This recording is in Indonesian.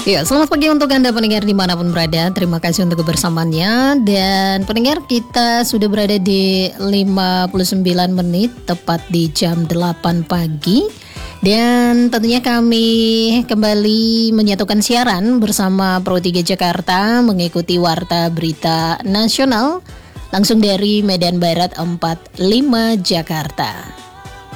Ya, selamat pagi untuk Anda pendengar dimanapun berada. Terima kasih untuk kebersamaannya. Dan pendengar, kita sudah berada di 59 menit tepat di jam 8 pagi. Dan tentunya kami kembali menyatukan siaran bersama Pro 3 Jakarta mengikuti Warta Berita Nasional langsung dari Medan Barat 45 Jakarta.